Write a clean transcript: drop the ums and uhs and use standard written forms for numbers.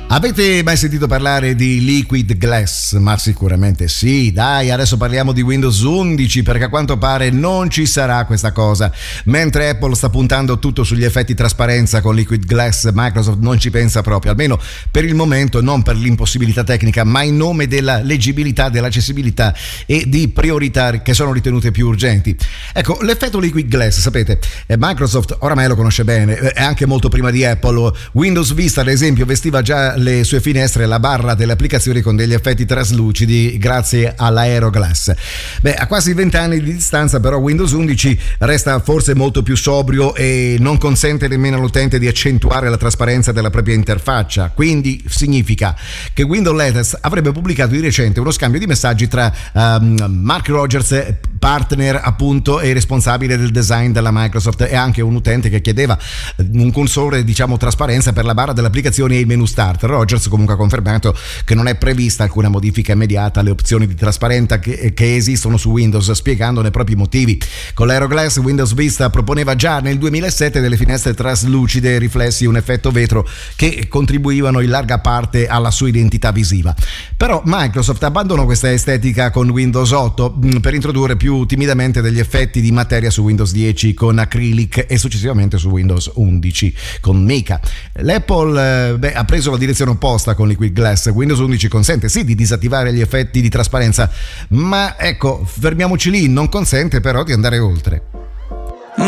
Avete mai sentito parlare di Liquid Glass? Ma sicuramente sì, dai, adesso parliamo di Windows 11 perché a quanto pare non ci sarà questa cosa. Mentre Apple sta puntando tutto sugli effetti trasparenza con Liquid Glass, Microsoft non ci pensa proprio, almeno per il momento, non per l'impossibilità tecnica, ma in nome della leggibilità, dell'accessibilità e di priorità che sono ritenute più urgenti. Ecco, l'effetto Liquid Glass, sapete, Microsoft oramai lo conosce bene, e anche molto prima di Apple. Windows Vista, ad esempio, vestiva già le sue finestre e la barra delle applicazioni con degli effetti traslucidi grazie all'Aeroglass. A quasi 20 anni di distanza però Windows 11 resta forse molto più sobrio e non consente nemmeno all'utente di accentuare la trasparenza della propria interfaccia, quindi significa che Windows Latest avrebbe pubblicato di recente uno scambio di messaggi tra Mark Rogers, partner appunto e responsabile del design della Microsoft, e anche un utente che chiedeva un cursore, diciamo, trasparenza per la barra delle applicazioni e i menu start. Rogers comunque ha confermato che non è prevista alcuna modifica immediata alle opzioni di trasparenza che esistono su Windows, spiegandone proprio i motivi. Con l'Aeroglass Windows Vista proponeva già nel 2007 delle finestre traslucide riflessi un effetto vetro che contribuivano in larga parte alla sua identità visiva. Però Microsoft abbandonò questa estetica con Windows 8 per introdurre più timidamente degli effetti di materia su Windows 10 con Acrylic e successivamente su Windows 11 con Mica. L'Apple ha preso la direzione opposta con Liquid Glass. Windows 11 consente sì di disattivare gli effetti di trasparenza, ma ecco, fermiamoci lì, non consente però di andare oltre.